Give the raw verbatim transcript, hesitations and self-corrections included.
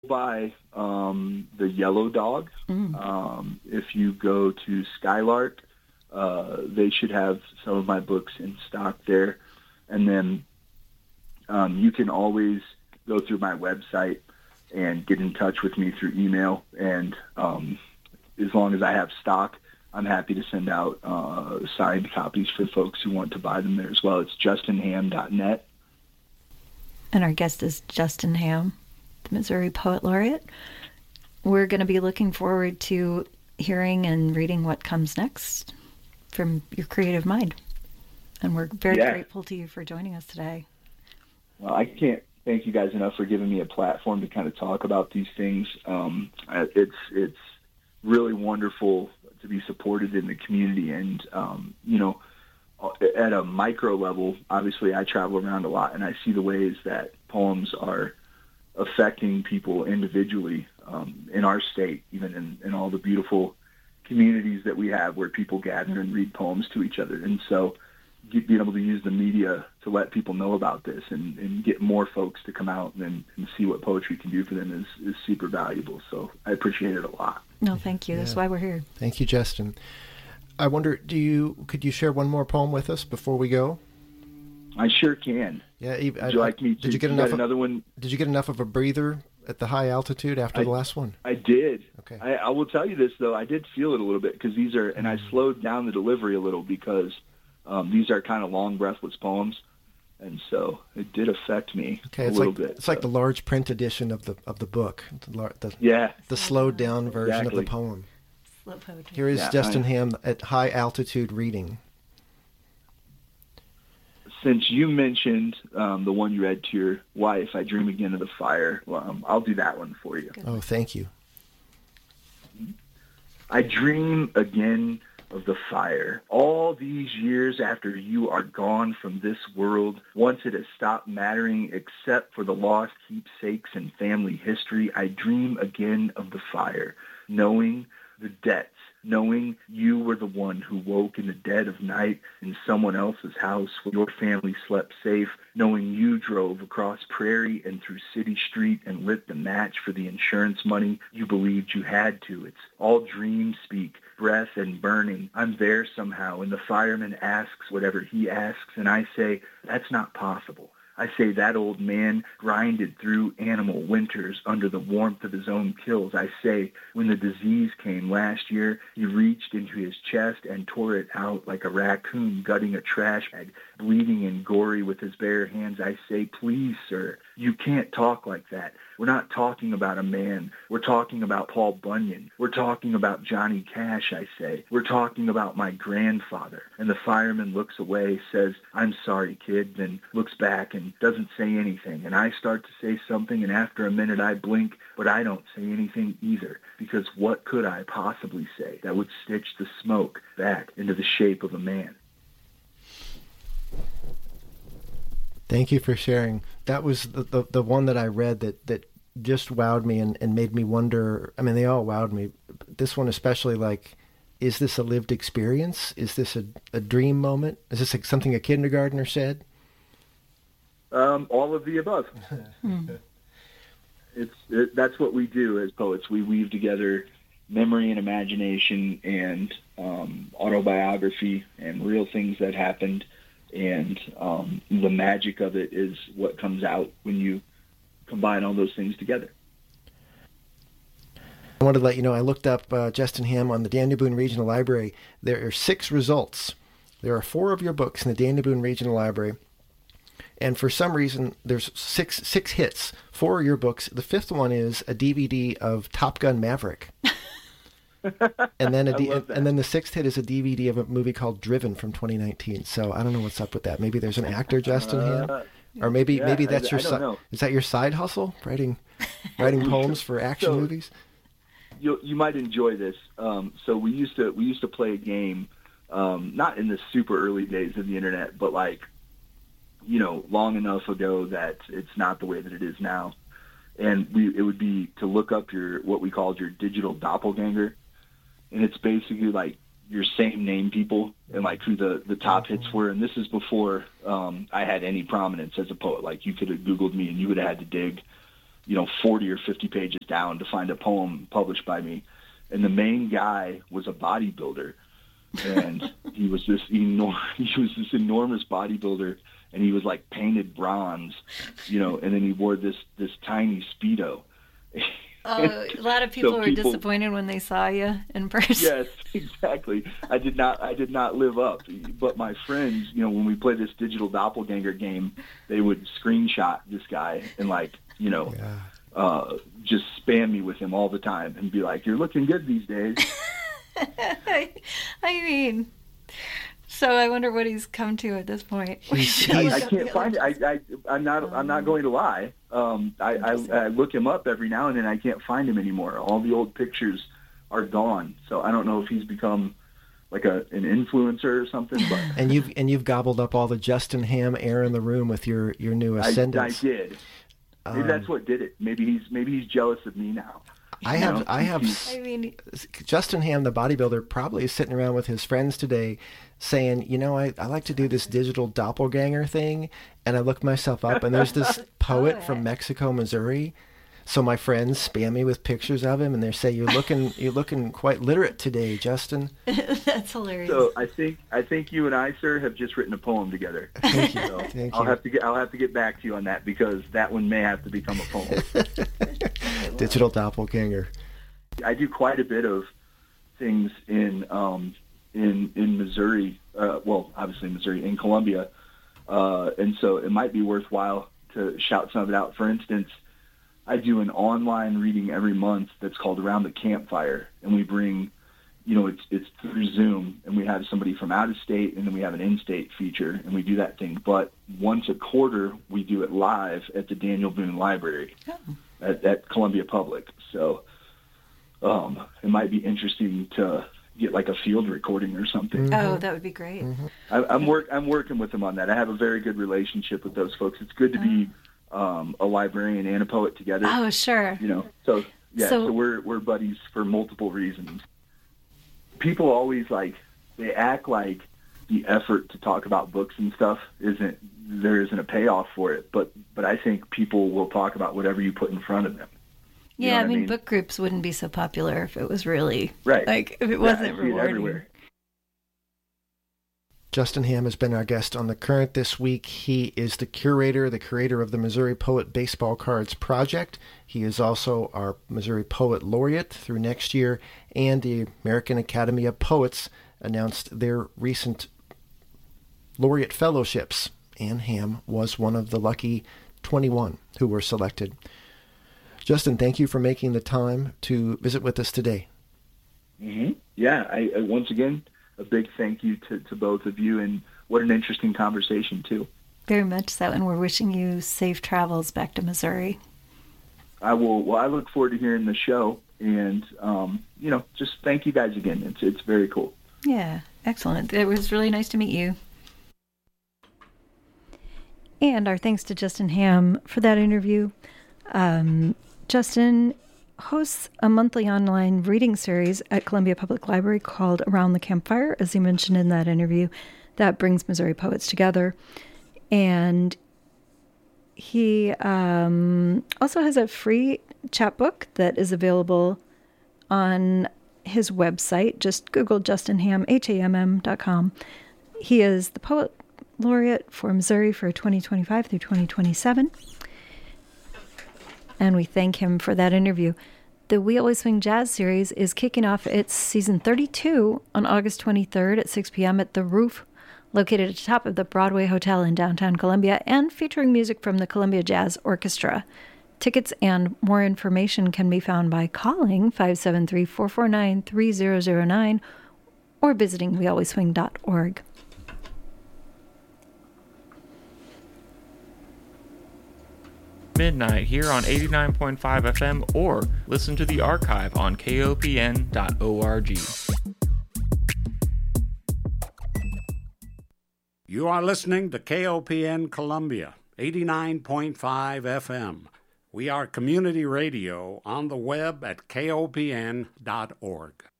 by um, the Yellow Dog. Mm. Um, if you go to Skylark, uh, they should have some of my books in stock there. And then um, you can always go through my website and get in touch with me through email. And um, as long as I have stock, I'm happy to send out uh, signed copies for folks who want to buy them there as well. It's justin ham dot net. And our guest is Justin Ham, the Missouri Poet Laureate. We're going to be looking forward to hearing and reading what comes next from your creative mind. And we're very yeah. grateful to you for joining us today. Well, I can't thank you guys enough for giving me a platform to kind of talk about these things. Um, it's it's really wonderful to be supported in the community. And, um, you know, at a micro level, obviously I travel around a lot and I see the ways that poems are affecting people individually um, in our state, even in, in all the beautiful communities that we have where people gather and read poems to each other. And so being able to use the media to let people know about this and, and get more folks to come out and, and see what poetry can do for them is, is super valuable. So I appreciate it a lot. No, thank you. Yeah. That's why we're here. Thank you, Justin. I wonder, do you could you share one more poem with us before we go? I sure can. Yeah. Would I, you like me to? Did you get you enough? Of, another one? Did you get enough of a breather at the high altitude after I, the last one? I did. Okay. I, I will tell you this though. I did feel it a little bit because these are, and I slowed down the delivery a little because um, these are kind of long, breathless poems. And so it did affect me okay, a it's little like, bit. It's so. like the large print edition of the of the book. The, the, yeah. The slowed down version exactly. of the poem. Slow poetry. Here is yeah, Justin I, Ham at high altitude reading. Since you mentioned um, the one you read to your wife, I Dream Again of the Fire, well, um, I'll do that one for you. Good. Oh, thank you. I dream again of the fire. All these years after you are gone from this world, once it has stopped mattering except for the lost keepsakes and family history, I dream again of the fire, knowing the debts, knowing you were the one who woke in the dead of night in someone else's house where your family slept safe, knowing you drove across prairie and through city street and lit the match for the insurance money you believed you had to. It's all dream speak, breath and burning. I'm there somehow, and the fireman asks whatever he asks, and I say, that's not possible. I say that old man grinded through animal winters under the warmth of his own kills. I say when the disease came last year, he reached into his chest and tore it out like a raccoon gutting a trash bag, bleeding and gory with his bare hands. I say, please, sir, you can't talk like that. We're not talking about a man. We're talking about Paul Bunyan. We're talking about Johnny Cash, I say. We're talking about my grandfather. And the fireman looks away, says, I'm sorry, kid, then looks back and doesn't say anything. And I start to say something, and after a minute I blink, but I don't say anything either, because what could I possibly say that would stitch the smoke back into the shape of a man? Thank you for sharing. That was the, the, the one that I read that, that just wowed me and, and made me wonder. I mean, they all wowed me. This one especially, like, is this a lived experience? Is this a, a dream moment? Is this like something a kindergartner said? Um, all of the above. It's it, that's what we do as poets. We weave together memory and imagination and um, autobiography and real things that happened. And um, the magic of it is what comes out when you combine all those things together. I wanted to let you know, I looked up uh, Justin Ham on the Daniel Boone Regional Library. There are six results. There are four of your books in the Daniel Boone Regional Library. And for some reason, there's six six hits. Four of your books. The fifth one is a D V D of Top Gun Maverick. and then a D- and then the sixth hit is a D V D of a movie called Driven from twenty nineteen. So I don't know what's up with that. Maybe there's an actor, Justin Ham, uh, or maybe yeah, maybe that's I, your I don't si- know. is that your side hustle, writing writing poems for action so, movies? You you might enjoy this. Um, so we used to we used to play a game, um, not in the super early days of the internet, but like, you know, long enough ago that it's not the way that it is now. And we it would be to look up your what we called your digital doppelganger. And it's basically like your same name people and like who the, the top hits were. And this is before um, I had any prominence as a poet. Like you could have Googled me and you would have had to dig. you know, forty or fifty pages down to find a poem published by me. And the main guy was a bodybuilder. And he was this enormous, he was this enormous bodybuilder, and he was like painted bronze, you know, and then he wore this, this tiny Speedo. Oh, a lot of people so were people, disappointed when they saw you in person. Yes, exactly. I did not. I did not live up. But my friends, you know, when we played this digital doppelganger game, they would screenshot this guy and like, you know, yeah. uh, just spam me with him all the time and be like, "You're looking good these days." I, I mean, so I wonder what he's come to at this point. He's, I, I can't find it. I, I, I'm not. Um, I'm not going to lie. Um, I, I, I look him up every now and then. I can't find him anymore. All the old pictures are gone. So I don't know if he's become like a an influencer or something. But and you've and you've gobbled up all the Justin Ham air in the room with your, your new ascendance. I, I did. Maybe um, that's what did it. Maybe he's maybe he's jealous of me now. I have, know? I have, I mean, Justin Ham, the bodybuilder, probably is sitting around with his friends today saying, you know, I, I like to do this digital doppelganger thing. And I look myself up and there's this poet oh, from Mexico, Missouri. So my friends spam me with pictures of him and they say, you're looking, you're looking quite literate today, Justin. That's hilarious. So I think, I think you and I, sir, have just written a poem together. Thank you. So Thank I'll you. have to get, I'll have to get back to you on that because that one may have to become a poem. Digital doppelganger. I do quite a bit of things in um, in in Missouri. Uh, well, obviously Missouri, in Columbia, uh, and so it might be worthwhile to shout some of it out. For instance, I do an online reading every month that's called Around the Campfire, and we bring, you know, it's it's through Zoom, and we have somebody from out of state, and then we have an in-state feature, and we do that thing. But once a quarter, we do it live at the Daniel Boone Library. Oh. At, at Columbia Public. So um, it might be interesting to get like a field recording or something. Mm-hmm. Oh, that would be great. Mm-hmm. I, I'm work I'm working with them on that. I have a very good relationship with those folks. It's good to be um, a librarian and a poet together. Oh, sure. You know, so yeah, so, so we're we're buddies for multiple reasons. People always like they act like the effort to talk about books and stuff isn't there isn't a payoff for it, but but I think people will talk about whatever you put in front of them. You yeah, I mean, I mean, book groups wouldn't be so popular if it was really right. Like if it yeah, wasn't I see it rewarding. everywhere. Justin Ham has been our guest on The Current this week. He is the curator, the creator of the Missouri Poet Baseball Cards Project. He is also our Missouri Poet Laureate through next year, and the American Academy of Poets announced their recent laureate fellowships, and Ham was one of the lucky twenty-one who were selected. Justin, thank you for making the time to visit with us today. Mm-hmm. Yeah, I, I once again, a big thank you to, to both of you, and what an interesting conversation, too. Very much so, and we're wishing you safe travels back to Missouri. I will. Well, I look forward to hearing the show, and, um, you know, just thank you guys again. It's, it's very cool. Yeah, excellent. It was really nice to meet you. And our thanks to Justin Ham for that interview. Um, Justin hosts a monthly online reading series at Columbia Public Library called Around the Campfire, as he mentioned in that interview, that brings Missouri poets together. And he um, also has a free chapbook that is available on his website. Just Google Justin Ham, H A M M dot com. He is the Poet Laureate for Missouri for twenty twenty-five through twenty twenty-seven. And we thank him for that interview. The We Always Swing Jazz series is kicking off its season thirty-two on August twenty-third at six p.m. at The Roof, located at the top of the Broadway Hotel in downtown Columbia, and featuring music from the Columbia Jazz Orchestra. Tickets and more information can be found by calling five seven three, four four nine, three zero zero nine or visiting we always swing dot org. Midnight here on eighty-nine point five F M, or listen to the archive on K O P N dot org. You are listening to K O P N Columbia, eighty-nine point five F M. We are community radio on the web at K O P N dot org.